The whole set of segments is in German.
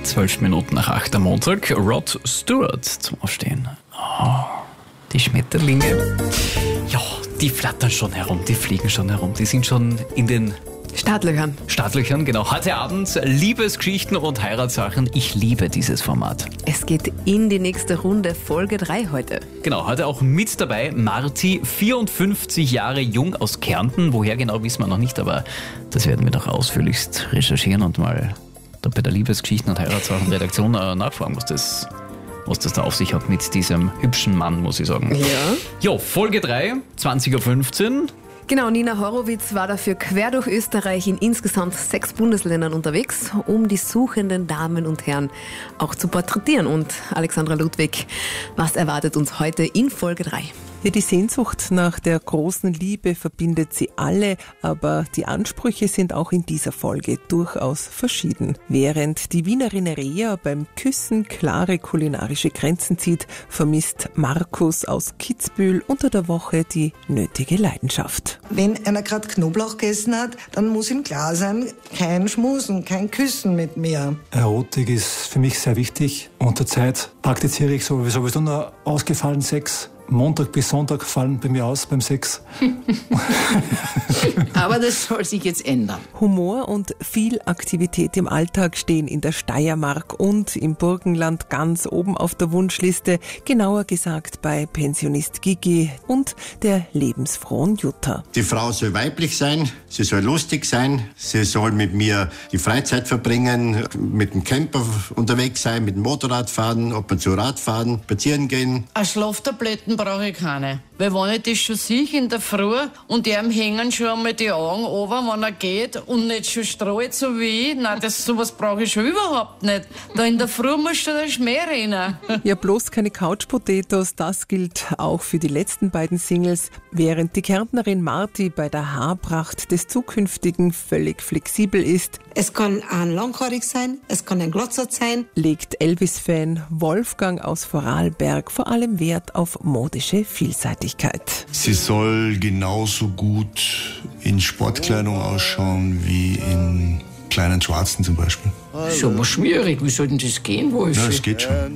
12 Minuten nach 8 am Montag. Rod Stewart zum Aufstehen. Oh, die Schmetterlinge, ja, die flattern schon herum, die fliegen schon herum, die sind schon in den Startlöchern, genau. Heute Abend Liebesgeschichten und Heiratssachen. Ich liebe dieses Format. Es geht in die nächste Runde, Folge 3 heute. Genau, heute auch mit dabei Marti, 54 Jahre jung aus Kärnten. Woher genau, wissen wir noch nicht, aber das werden wir noch ausführlichst recherchieren und mal da bei der Liebesgeschichten und Heiratssachen Redaktion nachfragen, was das da auf sich hat mit diesem hübschen Mann, muss ich sagen. Ja. Jo, Folge 3, 20.15 Uhr. Genau, Nina Horowitz war dafür quer durch Österreich in insgesamt 6 Bundesländern unterwegs, um die suchenden Damen und Herren auch zu porträtieren. Und Alexandra Ludwig, was erwartet uns heute in Folge 3? Ja, die Sehnsucht nach der großen Liebe verbindet sie alle, aber die Ansprüche sind auch in dieser Folge durchaus verschieden. Während die Wienerin Rea beim Küssen klare kulinarische Grenzen zieht, vermisst Markus aus Kitzbühel unter der Woche die nötige Leidenschaft. Wenn einer gerade Knoblauch gegessen hat, dann muss ihm klar sein, kein Schmusen, kein Küssen mit mir. Erotik ist für mich sehr wichtig. Unter Zeit praktiziere ich sowieso nur ausgefallenen Sex. Montag bis Sonntag fallen bei mir aus beim Sex. Aber das soll sich jetzt ändern. Humor und viel Aktivität im Alltag stehen in der Steiermark und im Burgenland ganz oben auf der Wunschliste, genauer gesagt bei Pensionist Gigi und der lebensfrohen Jutta. Die Frau soll weiblich sein, sie soll lustig sein, sie soll mit mir die Freizeit verbringen, mit dem Camper unterwegs sein, mit dem Motorrad fahren, ab und zu Radfahren, spazieren gehen. Eine Schlaftabletten brauche ich keine. Weil wenn ich das schon sehe in der Früh und ihm hängen schon einmal die Augen runter, wenn er geht und nicht schon strahlt so wie ich, nein, sowas brauche ich schon überhaupt nicht. Da in der Früh musst du da Schmäh rennen. Ja, bloß keine Couch Potatoes, das gilt auch für die letzten beiden Singles. Während die Kärntnerin Marti bei der Haarpracht des Zukünftigen völlig flexibel ist, Es kann ein langhaarig sein, es kann ein Glotzert sein. legt Elvis-Fan Wolfgang aus Vorarlberg vor allem Wert auf modische Vielseitigkeit. Sie soll genauso gut in Sportkleidung ausschauen wie in kleinen Schwarzen zum Beispiel. Schon mal schwierig, wie soll denn das gehen, Wolfi? Ja, es geht schon.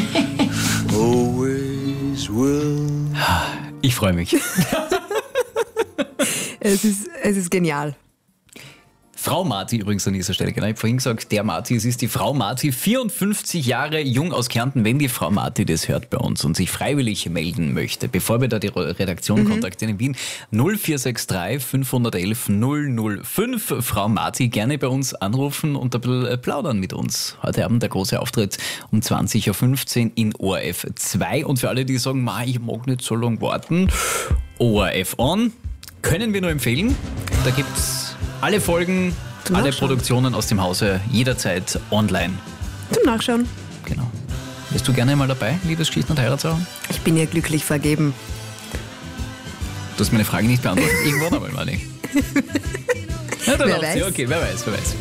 Ich freue mich. Es ist genial. Frau Marti übrigens an dieser Stelle, genau. Ich habe vorhin gesagt, der Marti, es ist die Frau Marti, 54 Jahre jung aus Kärnten. Wenn die Frau Marti das hört bei uns und sich freiwillig melden möchte, bevor wir da die Redaktion kontaktieren in Wien, 0463 511 005. Frau Marti, gerne bei uns anrufen und ein bisschen plaudern mit uns. Heute Abend der große Auftritt um 20.15 Uhr in ORF 2. Und für alle, die sagen, ich mag nicht so lange warten, ORF On, können wir nur empfehlen. Da gibt's alle Folgen, alle Produktionen aus dem Hause jederzeit online. Zum Nachschauen. Genau. Bist du gerne mal dabei, Liebesgeschichten und Heiratssachen? Ich bin ja glücklich vergeben. Du hast meine Frage nicht beantwortet. Irgendwann einmal, Manni. Ja, dann Wer läuft's. Ja, weiß. okay, wer weiß.